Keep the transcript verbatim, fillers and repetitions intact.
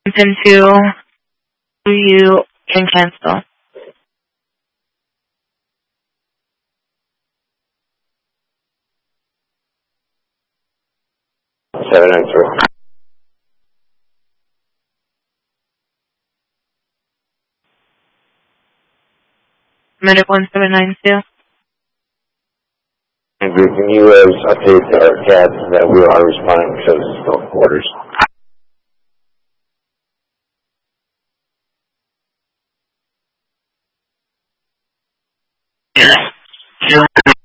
into who you can cancel. seven nine three. Medic one seven nine two. And can you uh, update our C A D that we are responding to the still quarters? Yes.